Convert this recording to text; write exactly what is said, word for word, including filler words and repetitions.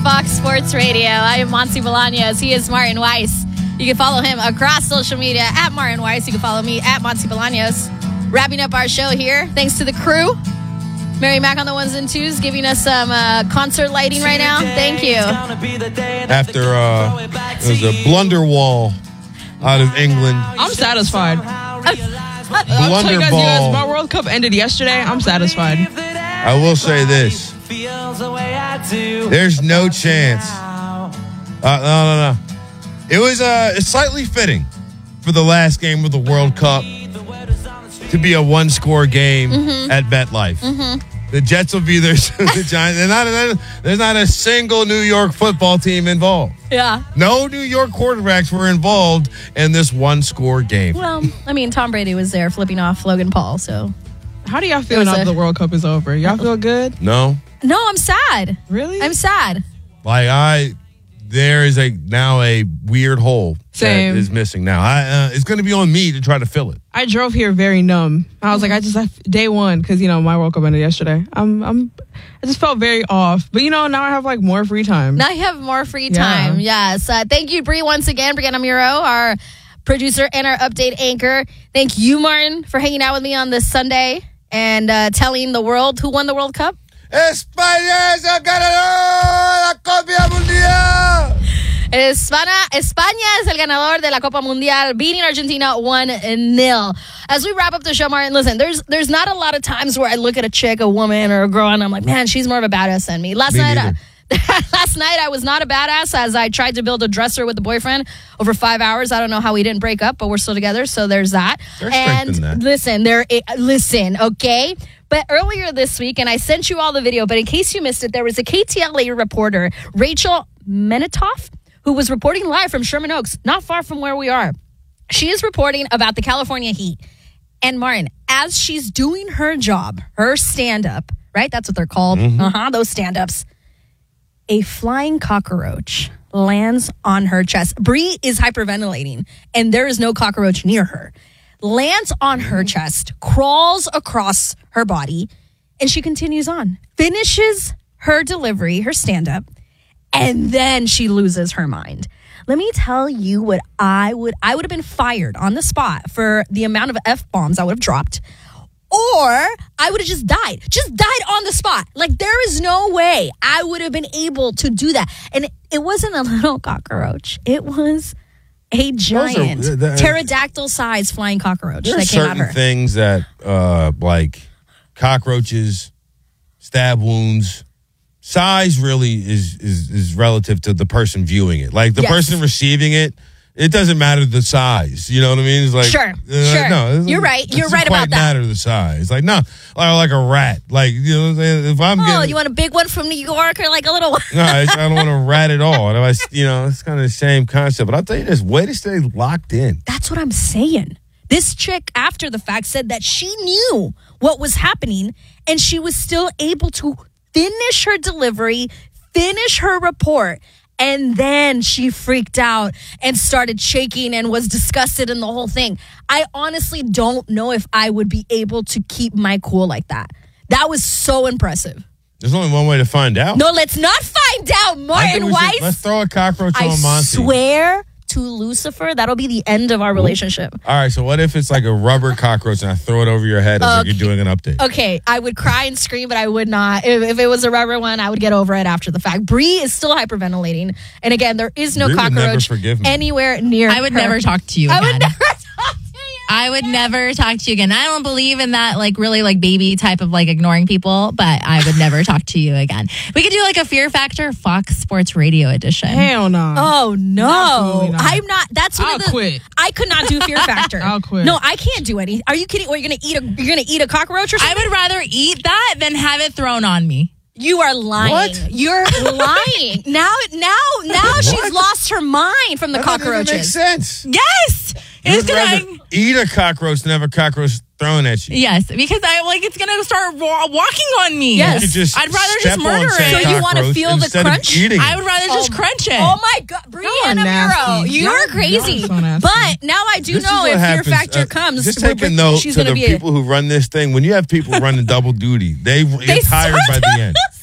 Fox Sports Radio. I am Monty Bolaños. He is Martin Weiss. You can follow him across social media at Martin Weiss. You can follow me at Monty Bolaños. Wrapping up our show here. Thanks to the crew. Mary Mac on the ones and twos, giving us some uh, concert lighting right now. Thank you. After uh, it was a Blunderwall out of England. I'm satisfied. I'll tell you guys, you guys, my World Cup ended yesterday. I'm satisfied. I will say this. There's no chance. Uh, no, no, no. It was uh, slightly fitting for the last game of the World Cup to be a one-score game mm-hmm. at MetLife. Mm-hmm. The Jets will be there. The Giants. They're not, there's not a single New York football team involved. Yeah. No New York quarterbacks were involved in this one-score game. Well, I mean, Tom Brady was there flipping off Logan Paul, so. How do y'all feel now that the World Cup is over? Y'all feel good? No. No, I'm sad. Really? I'm sad. Like, I, there is a now a weird hole Same. that is missing now. I, uh, it's going to be on me to try to fill it. I drove here very numb. I was like, I just, I, day one, because, you know, my World Cup ended yesterday. I'm, I'm, I just felt very off. But, you know, now I have, like, more free time. Now you have more free time, yeah. Yes. Uh, thank you, Bree, once again. Brianna Muro, our producer and our update anchor. Thank you, Martin, for hanging out with me on this Sunday and uh, telling the world who won the World Cup. España es el ganador de la Copa Mundial. España, España es el ganador de la Copa Mundial, beating Argentina one nil. As we wrap up the show, Martin, listen, there's there's not a lot of times where I look at a chick, a woman, or a girl, and I'm like, man, she's more of a badass than me. Last me night, neither. I, last night I was not a badass as I tried to build a dresser with a boyfriend over five hours. I don't know how we didn't break up, but we're still together, so there's that. There's and strength in that. listen, there, listen, okay. But earlier this week, and I sent you all the video, but in case you missed it, there was a K T L A reporter, Rachel Menitoff, who was reporting live from Sherman Oaks, not far from where we are. She is reporting about the California heat. And Martin, as she's doing her job, her stand-up, right? That's what they're called. Mm-hmm. Uh-huh, those stand-ups. A flying cockroach lands on her chest. Bree is hyperventilating, and there is no cockroach near her. Lands on her chest, crawls across her body, and she continues on. Finishes her delivery, her stand-up, and then she loses her mind. Let me tell you what I would, I would have been fired on the spot for the amount of F-bombs I would have dropped, or I would have just died. Just died on the spot. Like, there is no way I would have been able to do that. And it, it wasn't a little cockroach. It was a giant are, the, pterodactyl-sized flying cockroach there that are came certain out of her. things that, uh, like cockroaches, stab wounds, size really is, is is relative to the person viewing it. Like the Yes. person receiving it, it doesn't matter the size. You know what I mean? It's like Sure, uh, sure. No, You're right. It You're doesn't right quite about that. matter the size. Like no, like, like a rat. Like you know, what I'm saying? If I'm Oh, getting, you want a big one from New York or like a little one? no, I, I don't want a rat at all. Otherwise, you know, it's kind of the same concept. But I'll tell you this: way to stay locked in. That's what I'm saying. This chick, after the fact, said that she knew what was happening and she was still able to finish her delivery, finish her report, and then she freaked out and started shaking and was disgusted in the whole thing. I honestly don't know if I would be able to keep my cool like that. That was so impressive. There's only one way to find out. No, let's not find out, I think Martin we should- Weiss. Let's throw a cockroach I on Monty. swear to Lucifer, that'll be the end of our relationship. All right, so what if it's like a rubber cockroach and I throw it over your head as Okay. like you're doing an update? Okay, I would cry and scream, but I would not. If, if it was a rubber one, I would get over it after the fact. Bree is still hyperventilating. And again, there is no Bree would never cockroach forgive me. anywhere near I would her. never talk to you I again. would never talk to you. I would never talk to you again. I don't believe in that, like, really, like, baby type of, like, ignoring people, but I would never talk to you again. We could do, like, a Fear Factor Fox Sports Radio edition. Hell no. Oh, no. Absolutely not. I'm not. That's one I'll of the. quit. I could not do Fear Factor. I'll quit. No, I can't do any. Are you kidding? Or you're going to eat a you're going to eat a cockroach or I something? would rather eat that than have it thrown on me. You are lying. What? You're lying. Now, now, now she's lost her mind from the That doesn't even make cockroaches. sense. Yes! It's You'd rather gonna. eat a cockroach than have a cockroach thrown at you. Yes, because I like it's gonna start wa- walking on me. Yes. You could just I'd rather step just murder on said it. So you wanna cockroach feel the instead of crunch? eating I it. would rather just Oh, crunch it. Oh my God, Y'all are Brianna Muro, nasty. you're Y'all- crazy. y'all are so nasty. But now I do This is know what if happens, Fear Factor uh, comes, Just we're- take a note she's to gonna the be people who run this thing. When you have people running double duty, they, They get tired by start- the end.